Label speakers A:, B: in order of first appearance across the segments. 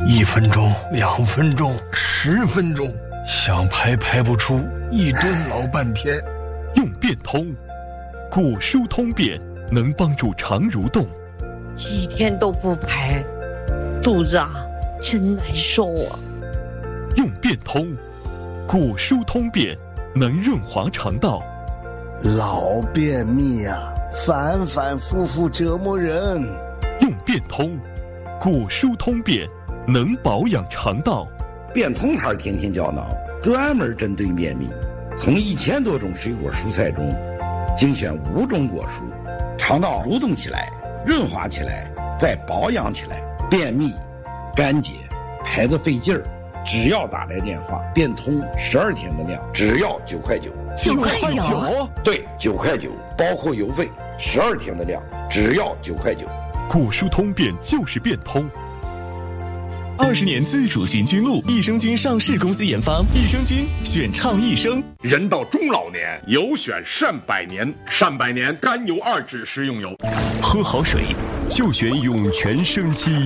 A: 1分钟、2分钟、10分钟，想排排不出，一顿老半天。
B: 用变通，果蔬通便能帮助肠蠕动。
C: 几天都不排，肚子真难受啊。
B: 用变通，果蔬通便能润滑肠道。
D: 老便秘反反复复折磨人。
B: 用变通，果蔬通便能保养肠道。
E: 变通牌天天胶囊专门针对便秘，从1000多种水果蔬菜中精选5种果蔬，肠道蠕动起来，润滑起来，再保养起来。便秘、干结、排得费劲儿，只要打来电话，变通12天的量，只要9块9。
F: 9块9？
E: 对，9块9，包括邮费，12天的量，只要9块9。
B: 果蔬通便就是变通。
F: 20年自主寻菌露，益生菌上市公司研发，益生菌选畅益生。
G: 人到中老年，有选善百年，善百年甘油2酯食用油。
F: 喝好水就选涌泉生机。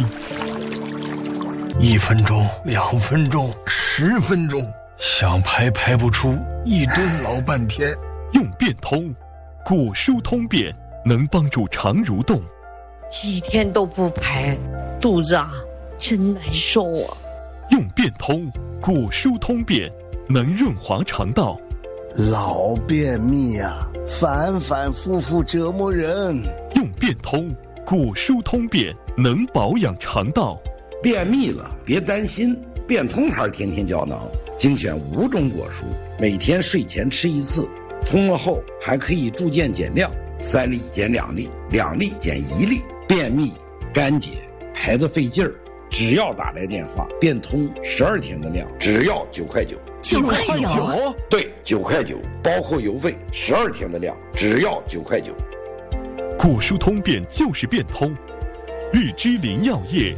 A: 1分钟、2分钟、10分钟，想排排不出，一顿老半天。
B: 用变通，果蔬通便能帮助肠蠕动。
C: 几天都不排，肚子真难受啊。
B: 用变通，果蔬通便能润滑肠道。
D: 老便秘反反复复折磨人。
B: 用变通，果蔬通便能保养肠道。
E: 便秘了别担心，变通牌天天胶囊精选5种果蔬，每天睡前吃1次，通了后还可以逐渐减量，3粒减2粒，2粒减1粒。便秘、干结、排得费劲儿，只要打来电话，变通12天的量，只要9块9。
F: 9块9？
E: 对，9块9，包括邮费，12天的量，只要9块9。
B: 果蔬通便就是变通。日之林药业。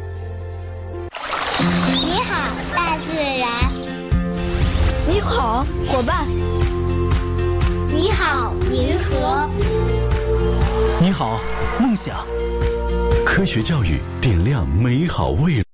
H: 你好，大自然。
I: 你好，伙伴。
H: 你好，银河。
F: 你好，梦想。
J: 科学教育点亮美好未来。